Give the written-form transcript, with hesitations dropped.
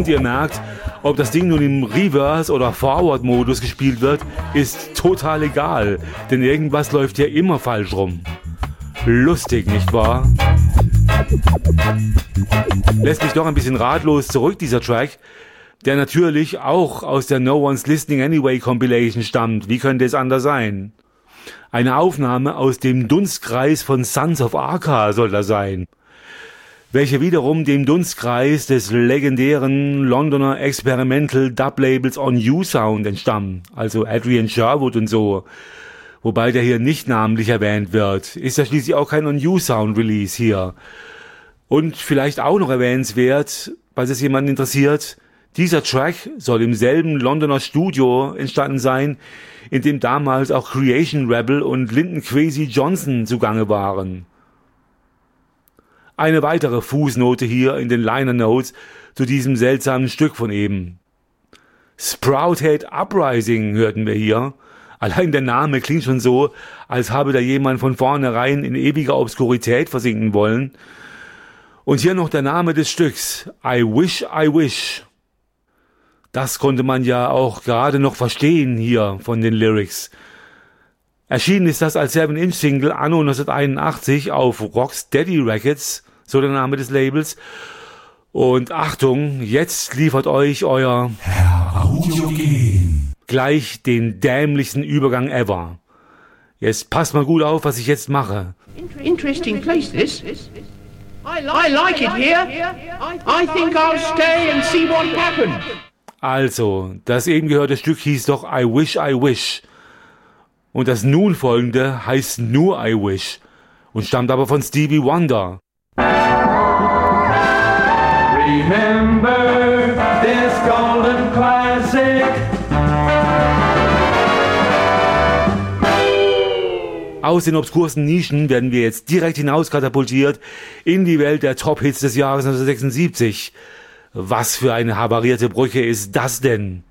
Und ihr merkt, ob das Ding nun im Reverse- oder Forward-Modus gespielt wird, ist total egal, denn irgendwas läuft ja immer falsch rum. Lustig, nicht wahr? Lässt mich doch ein bisschen ratlos zurück, dieser Track, der natürlich auch aus der No One's Listening Anyway Compilation stammt. Wie könnte es anders sein? Eine Aufnahme aus dem Dunstkreis von Sons of Arca soll das sein, welche wiederum dem Dunstkreis des legendären Londoner Experimental Dub-Labels On You Sound entstammen, also Adrian Sherwood und so, wobei der hier nicht namentlich erwähnt wird, ist ja schließlich auch kein On You Sound Release hier. Und vielleicht auch noch erwähnenswert, falls es jemanden interessiert, dieser Track soll im selben Londoner Studio entstanden sein, in dem damals auch Creation Rebel und Lyndon Kwesi Johnson zugange waren. Eine weitere Fußnote hier in den Liner Notes zu diesem seltsamen Stück von eben. Sprouthead Uprising hörten wir hier. Allein der Name klingt schon so, als habe da jemand von vornherein in ewiger Obskurität versinken wollen. Und hier noch der Name des Stücks, I Wish, I Wish. Das konnte man ja auch gerade noch verstehen hier von den Lyrics. Erschienen ist das als 7-Inch-Single anno 1981 auf Rocksteady Records, so der Name des Labels. Und Achtung, jetzt liefert euch euer Herr Audiogen gleich den dämlichsten Übergang ever. Jetzt passt mal gut auf, was ich jetzt mache. Interesting place this. I like it here. I think I'll stay and see what happens. Also, das eben gehörte Stück hieß doch I Wish, I Wish. Und das nun folgende heißt nur I Wish und stammt aber von Stevie Wonder. Remember this golden classic. Aus den obskursten Nischen werden wir jetzt direkt hinauskatapultiert in die Welt der Top-Hits des Jahres 1976. Was für eine havarierte Brücke ist das denn?